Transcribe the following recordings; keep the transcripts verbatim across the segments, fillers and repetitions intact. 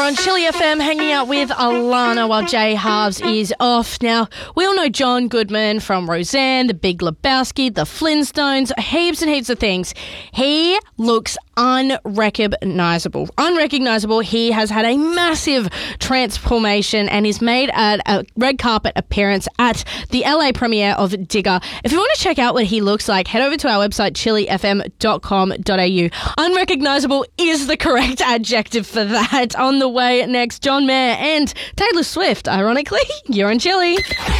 on Chili F M hanging out with Alana while Jay Halves is off. Now, we all know John Goodman from Roseanne, The Big Lebowski, The Flintstones, heaps and heaps of things. He looks unrecognisable. Unrecognisable. He has had a massive transformation and is made at a red carpet appearance at the L A premiere of Digger. If you want to check out what he looks like, head over to our website, chili f m dot com dot a u. Unrecognisable is the correct adjective for that. On the way next, John Mayer and Taylor Swift. Ironically, you're on Chili.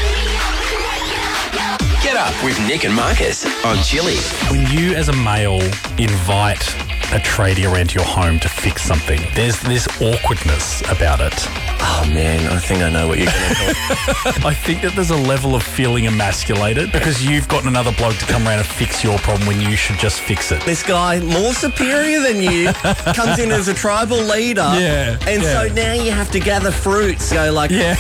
Get up with Nick and Marcus on Chili. When you as a male invite a tradie around to your home to fix something, there's this awkwardness about it. Oh man, I think I know what you're going to call. I think that there's a level of feeling emasculated because you've got another bloke to come around and fix your problem when you should just fix it. This guy, more superior than you, comes in as a tribal leader. Yeah. And yeah. so now you have to gather fruits. Go like, yeah.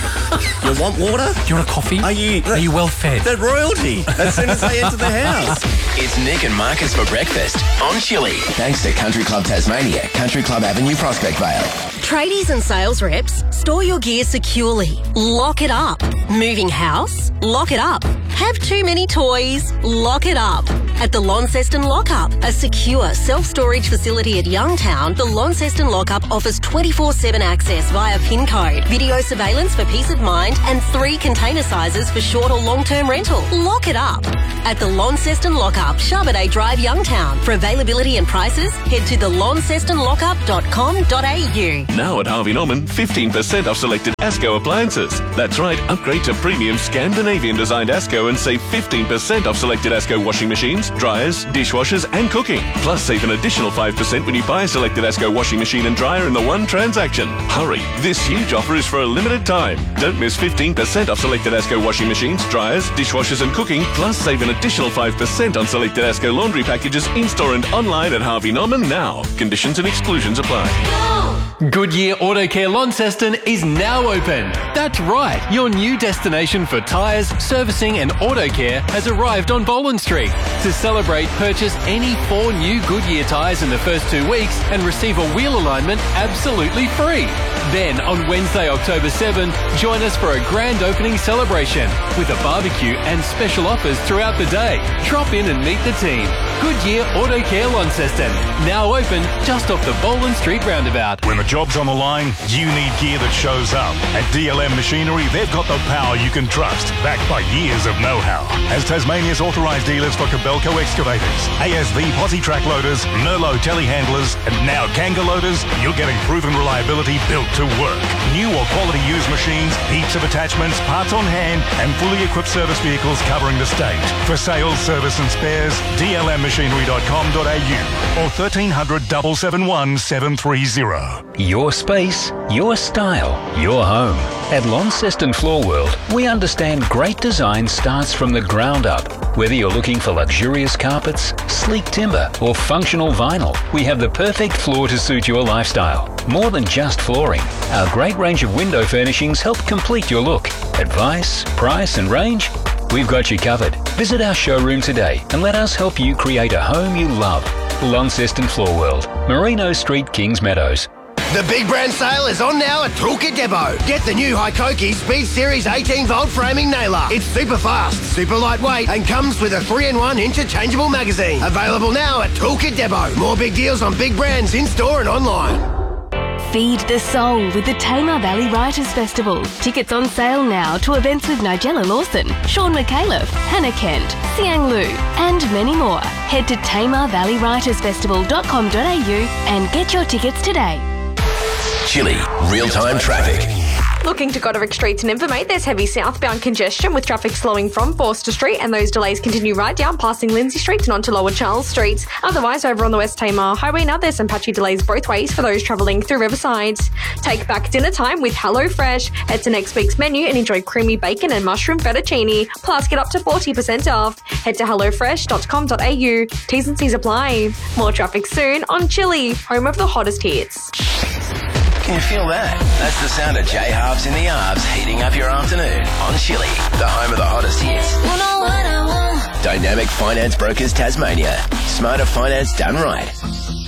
You want water? Do you want a coffee? Are you, Are you well fed? They're royalty as soon as they enter the house. It's Nick and Marcus for breakfast on Chili. Thanks to Country Club Tasmania, Country Club Avenue, Prospect Vale. Tradies and sales reps, store your gear securely. Lock it up. Moving house? Lock it up. Have too many toys? Lock it up. At the Launceston Lockup, a secure self-storage facility at Youngtown, the Launceston Lockup offers twenty-four seven access via PIN code, video surveillance for peace of mind, and three container sizes for short or long-term rental. Lock it up. At the Launceston Lockup, Charbonet Drive, Youngtown. For availability and prices, head to the launceston lockup dot com dot a u. Now at Harvey Norman, fifteen percent off selected Asco appliances. That's right, upgrade to premium Scandinavian-designed Asco and save fifteen percent off selected Asco washing machines, dryers, dishwashers and cooking. Plus save an additional five percent when you buy a selected Asco washing machine and dryer in the one transaction. Hurry, this huge offer is for a limited time. Don't miss fifteen percent off selected Asco washing machines, dryers, dishwashers and cooking. Plus save an additional five percent on selected Asco laundry packages in-store and online at Harvey Norman now. Conditions and exclusions apply. Goodyear Auto Care Launceston is now open. That's right, your new destination for tyres, servicing and auto care has arrived on Boland Street. To celebrate, purchase any four new Goodyear tyres in the first two weeks and receive a wheel alignment absolutely free. Then, on Wednesday, October seventh, join us for a grand opening celebration with a barbecue and special offers throughout the day. Drop in and meet the team. Goodyear Auto Care Launceston, now open just off the Boland Street roundabout. When the job's on the line, you need gear that shows up. At D L M Machinery, they've got the power you can trust, backed by years of know-how. As Tasmania's authorised dealers for Kobelco excavators, A S V posi track loaders, Merlot telehandlers, and now Kanga loaders, you're getting proven reliability built to work. New or quality used machines, heaps of attachments, parts on hand, and fully equipped service vehicles covering the state. For sales, service and spares, d l m machinery dot com dot a u or thirteen hundred, seven seven one, seven three zero. Your space, your style, your home. At Launceston Floor World, we understand great design starts from the ground up. Whether you're looking for luxurious carpets, sleek timber, or functional vinyl, we have the perfect floor to suit your lifestyle. More than just flooring, our great range of window furnishings help complete your look. Advice, price, and range? We've got you covered. Visit our showroom today and let us help you create a home you love. Launceston Floor World, Merino Street, Kings Meadows. The big brand sale is on now at Toolkit Depot. Get the new Hikoki Speed Series eighteen volt framing nailer. It's super fast, super lightweight, and comes with a three in one interchangeable magazine. Available now at Toolkit Depot. More big deals on big brands in-store and online. Feed the soul with the Tamar Valley Writers Festival. Tickets on sale now to events with Nigella Lawson, Sean McAuliffe, Hannah Kent, Siang Lu, and many more. Head to tamar valley writers festival dot com dot a u and get your tickets today. Chili, real-time traffic. Looking to Goderic Street to Invermate, there's heavy southbound congestion with traffic slowing from Forster Street, and those delays continue right down passing Lindsay Street and onto Lower Charles Street. Otherwise, over on the West Tamar Highway now, there's some patchy delays both ways for those travelling through Riverside. Take back dinner time with HelloFresh. Head to next week's menu and enjoy creamy bacon and mushroom fettuccine, plus get up to forty percent off. Head to hello fresh dot com dot a u. T's and C's apply. More traffic soon on Chili, home of the hottest hits. Can you feel that? That's the sound of J Halves in the Arbs heating up your afternoon on Chili, the home of the hottest hits. Dynamic Finance Brokers Tasmania. Smarter finance done right.